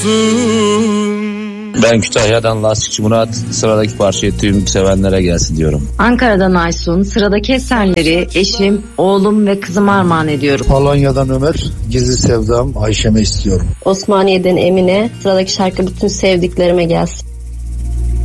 Ben Kütahya'dan Lastikçi Murat, sıradaki parçayı tüm sevenlere gelsin diyorum. Ankara'dan Aysun, sıradaki eserleri eşim, oğlum ve kızıma armağan ediyorum. Alanya'dan Ömer, gizli sevdam Ayşem'e istiyorum. Osmaniye'den Emine, sıradaki şarkı bütün sevdiklerime gelsin.